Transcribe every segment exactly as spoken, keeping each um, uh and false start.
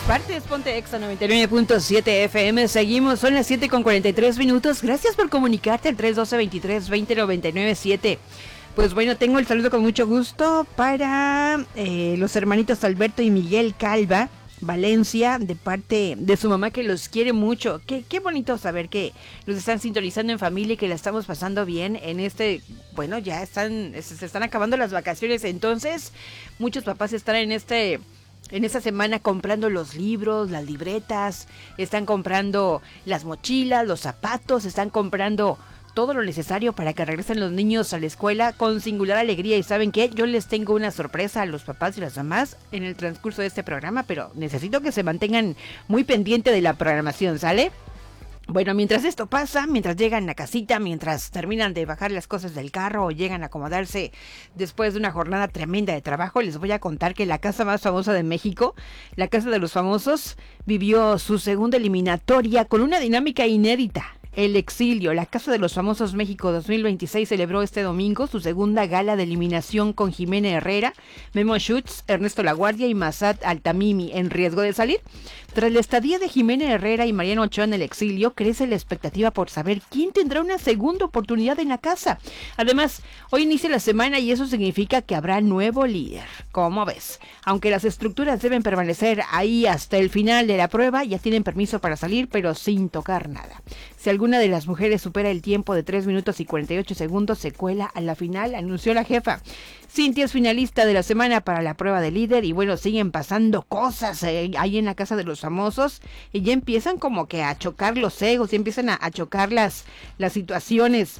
partes, ponte Exa noventa y nueve punto siete F M. Seguimos, son las siete con cuarenta y tres minutos. Gracias por comunicarte al tres uno dos, veintitrés veinte noventa y nueve siete. Pues bueno, tengo el saludo con mucho gusto para eh, los hermanitos Alberto y Miguel Calva, Valencia, de parte de su mamá, que los quiere mucho. Qué, qué bonito saber que los están sintonizando en familia y que la estamos pasando bien en este, bueno, ya están, se están acabando las vacaciones, entonces muchos papás están en este, en esta semana comprando los libros, las libretas, están comprando las mochilas, los zapatos, están comprando todo lo necesario para que regresen los niños a la escuela con singular alegría. Y ¿saben qué? Yo les tengo una sorpresa a los papás y las mamás en el transcurso de este programa, pero necesito que se mantengan muy pendiente de la programación, ¿sale? Bueno, mientras esto pasa, mientras llegan a casita, mientras terminan de bajar las cosas del carro o llegan a acomodarse después de una jornada tremenda de trabajo, les voy a contar que la casa más famosa de México, la Casa de los Famosos, vivió su segunda eliminatoria con una dinámica inédita. El Exilio, la Casa de los Famosos México dos mil veintiséis, celebró este domingo su segunda gala de eliminación con Jimena Herrera, Memo Schutz, Ernesto Laguardia y Massad Altamimi en riesgo de salir. Tras la estadía de Jimena Herrera y Mariano Ochoa en el Exilio, crece la expectativa por saber quién tendrá una segunda oportunidad en la casa. Además, hoy inicia la semana y eso significa que habrá nuevo líder. ¿Cómo ves? Aunque las estructuras deben permanecer ahí hasta el final de la prueba, ya tienen permiso para salir, pero sin tocar nada. Si alguna de las mujeres supera el tiempo de tres minutos y cuarenta y ocho segundos, se cuela a la final, anunció la jefa. Cintia es finalista de la semana para la prueba de líder y bueno, siguen pasando cosas eh, ahí en la Casa de los Famosos y ya empiezan como que a chocar los egos, ya empiezan a, a chocar las, las situaciones.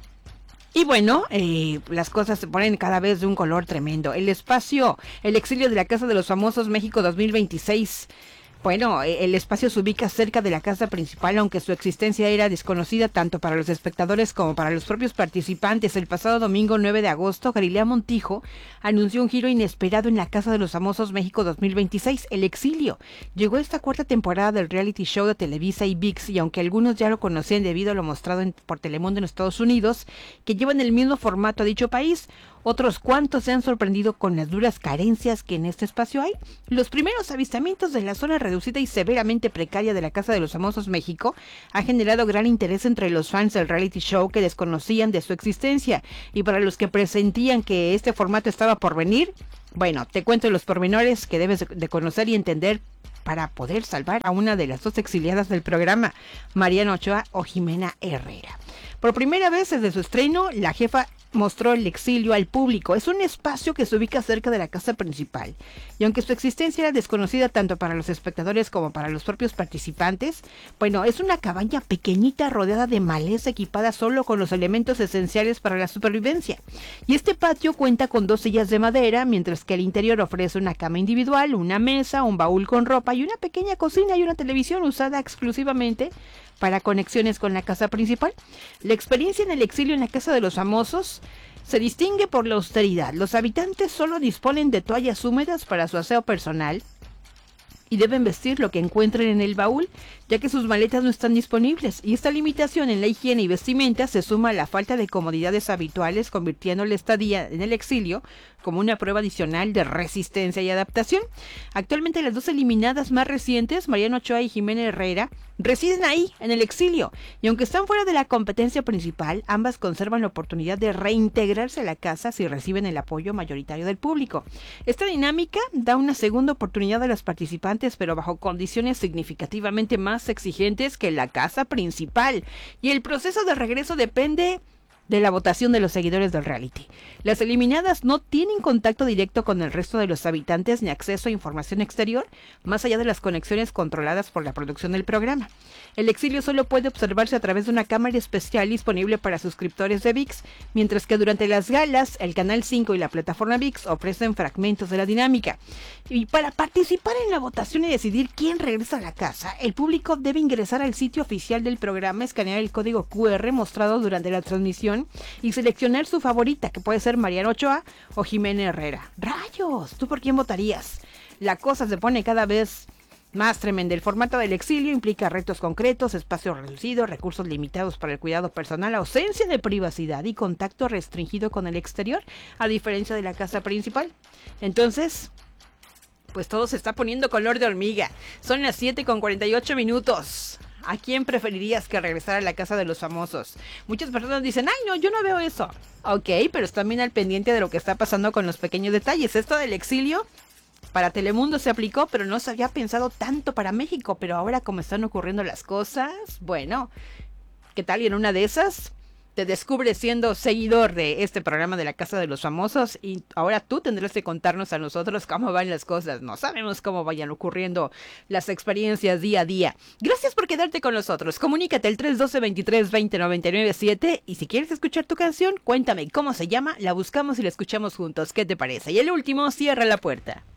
Y bueno, eh, las cosas se ponen cada vez de un color tremendo. El espacio, el Exilio de la Casa de los Famosos México dos mil veintiséis. Bueno, el espacio se ubica cerca de la casa principal, aunque su existencia era desconocida tanto para los espectadores como para los propios participantes. El pasado domingo nueve de agosto, Galilea Montijo anunció un giro inesperado en la Casa de los Famosos México dos mil veintiséis, El Exilio. Llegó esta cuarta temporada del reality show de Televisa y ViX, y aunque algunos ya lo conocían debido a lo mostrado en, por Telemundo en Estados Unidos, que llevan el mismo formato a dicho país, otros cuantos se han sorprendido con las duras carencias que en este espacio hay. Los primeros avistamientos de la zona reducida y severamente precaria de la Casa de los Famosos México ha generado gran interés entre los fans del reality show que desconocían de su existencia, y para los que presentían que este formato estaba por venir, bueno, te cuento los pormenores que debes de conocer y entender para poder salvar a una de las dos exiliadas del programa, Mariano Ochoa o Jimena Herrera. Por primera vez desde su estreno, la jefa mostró El Exilio al público. Es un espacio que se ubica cerca de la casa principal, y aunque su existencia era desconocida tanto para los espectadores como para los propios participantes, bueno, es una cabaña pequeñita rodeada de maleza, equipada solo con los elementos esenciales para la supervivencia. Y este patio cuenta con dos sillas de madera, mientras que el interior ofrece una cama individual, una mesa, un baúl con ropa y una pequeña cocina y una televisión usada exclusivamente para conexiones con la casa principal. La experiencia en El Exilio en la Casa de los Famosos se distingue por la austeridad. Los habitantes solo disponen de toallas húmedas para su aseo personal y deben vestir lo que encuentren en el baúl, ya que sus maletas no están disponibles, y esta limitación en la higiene y vestimenta se suma a la falta de comodidades habituales, convirtiendo la estadía en el exilio como una prueba adicional de resistencia y adaptación. Actualmente las dos eliminadas más recientes, Mariano Ochoa y Jimena Herrera, residen ahí, en el exilio, y aunque están fuera de la competencia principal, ambas conservan la oportunidad de reintegrarse a la casa si reciben el apoyo mayoritario del público. Esta dinámica da una segunda oportunidad a los participantes, pero bajo condiciones significativamente más exigentes que la casa principal, y el proceso de regreso depende de la votación de los seguidores del reality. Las eliminadas no tienen contacto directo con el resto de los habitantes ni acceso a información exterior, más allá de las conexiones controladas por la producción del programa. El Exilio solo puede observarse a través de una cámara especial disponible para suscriptores de ViX, mientras que durante las galas, el Canal cinco y la plataforma ViX ofrecen fragmentos de la dinámica. Y para participar en la votación y decidir quién regresa a la casa, el público debe ingresar al sitio oficial del programa, escanear el código cu erre mostrado durante la transmisión y seleccionar su favorita, que puede ser Mariano Ochoa o Jimena Herrera. ¡Rayos! ¿Tú por quién votarías? La cosa se pone cada vez más tremenda. El formato del Exilio implica retos concretos, espacio reducido, recursos limitados para el cuidado personal, ausencia de privacidad y contacto restringido con el exterior, a diferencia de la casa principal. Entonces, Pues todo se está poniendo color de hormiga. Son las siete con cuarenta y ocho minutos. ¿A quién preferirías que regresara a la casa de los famosos? Muchas personas dicen, ay no, yo no veo eso. Ok, pero están bien al pendiente de lo que está pasando con los pequeños detalles. Esto del exilio para Telemundo se aplicó, pero no se había pensado tanto para México. Pero ahora como están ocurriendo las cosas, bueno, ¿qué tal? Y en una de esas te descubres siendo seguidor de este programa de la Casa de los Famosos y ahora tú tendrás que contarnos a nosotros cómo van las cosas. No sabemos cómo vayan ocurriendo las experiencias día a día. Gracias por quedarte con nosotros. Comunícate al tres uno dos, veintitrés veinte noventa y nueve siete y si quieres escuchar tu canción, cuéntame cómo se llama, la buscamos y la escuchamos juntos. ¿Qué te parece? Y el último, cierra la puerta.